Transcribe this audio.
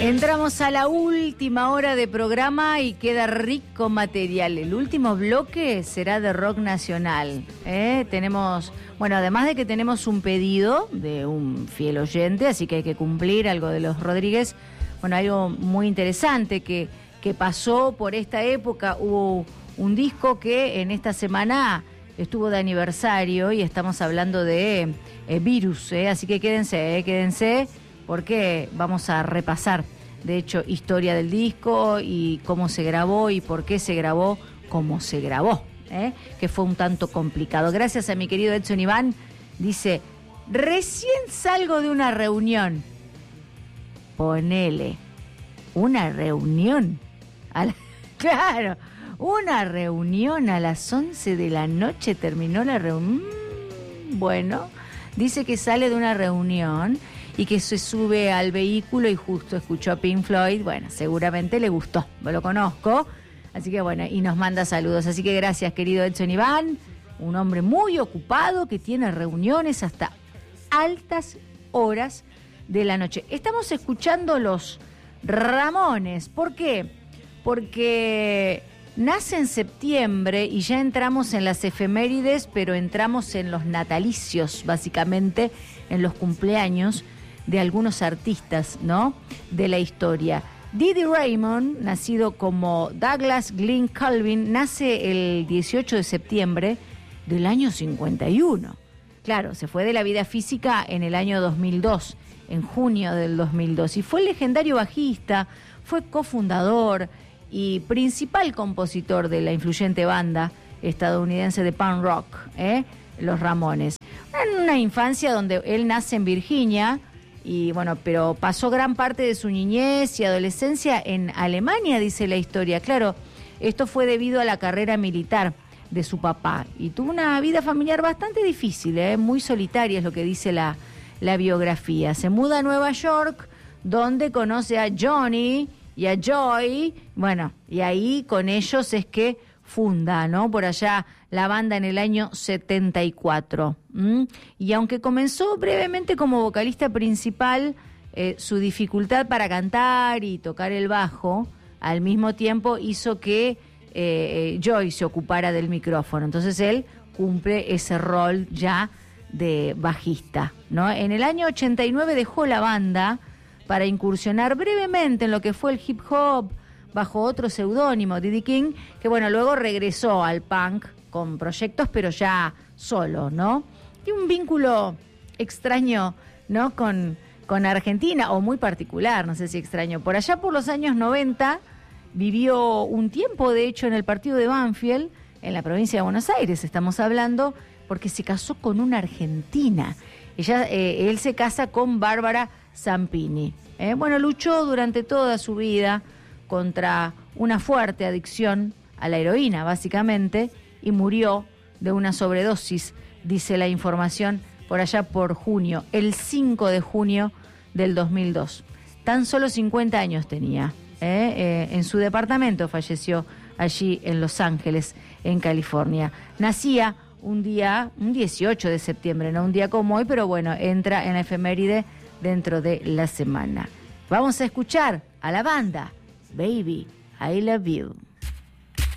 Entramos a la última hora de programa y queda rico material. El último bloque será de rock nacional. Tenemos, bueno, además de que tenemos un pedido de un fiel oyente, así que hay que cumplir algo de los Rodríguez. Bueno, algo muy interesante que pasó por esta época. Hubo un disco que en esta semana estuvo de aniversario y estamos hablando de Virus, así que quédense, porque vamos a repasar, de hecho, historia del disco y cómo se grabó y por qué se grabó como se grabó, que fue un tanto complicado. Gracias a mi querido Edson Iván, dice, recién salgo de una reunión. Ponele, una reunión. Claro, una reunión a las 11 de la noche terminó la reunión. Bueno, dice que sale de una reunión y que se sube al vehículo y justo escuchó a Pink Floyd. Bueno, seguramente le gustó, lo conozco. Así que bueno, y nos manda saludos. Así que gracias, querido Edson Iván, un hombre muy ocupado que tiene reuniones hasta altas horas de la noche. Estamos escuchando los Ramones. ¿Por qué? Porque nace en septiembre y ya entramos en las efemérides, pero entramos en los natalicios, básicamente, en los cumpleaños de algunos artistas, ¿no?, de la historia. Dee Dee Raymond, nacido como Douglas Glenn Calvin, nace el 18 de septiembre del año 51. Claro, se fue de la vida física en el año 2002, en junio del 2002, y fue el legendario bajista, fue cofundador y principal compositor de la influyente banda estadounidense de punk rock, Los Ramones. En una infancia donde él nace en Virginia, y bueno, pero pasó gran parte de su niñez y adolescencia en Alemania, dice la historia. Claro, esto fue debido a la carrera militar de su papá, y tuvo una vida familiar bastante difícil, muy solitaria, es lo que dice la biografía. Se muda a Nueva York, donde conoce a Johnny y a Joy, bueno, y ahí con ellos es que funda, ¿no?, por allá la banda en el año 74. Y aunque comenzó brevemente como vocalista principal, su dificultad para cantar y tocar el bajo al mismo tiempo hizo que Joy se ocupara del micrófono. Entonces él cumple ese rol ya de bajista, ¿no? En el año 89 dejó la banda para incursionar brevemente en lo que fue el hip hop bajo otro seudónimo, Diddy King, que bueno, luego regresó al punk con proyectos, pero ya solo, ¿no? Y un vínculo extraño, ¿no?, con Argentina, o muy particular, no sé si extraño. Por allá por los años 90 vivió un tiempo, de hecho, en el partido de Banfield, en la provincia de Buenos Aires, estamos hablando, porque se casó con una argentina. Él se casa con Bárbara Zampini. Bueno, luchó durante toda su vida contra una fuerte adicción a la heroína, básicamente, y murió de una sobredosis, dice la información, por allá por junio, el 5 de junio del 2002. Tan solo 50 años tenía. En su departamento falleció allí en Los Ángeles, en California. Nacía un 18 de septiembre, no un día como hoy, pero bueno, entra en la efeméride dentro de la semana. Vamos a escuchar a la banda Baby, I Love You.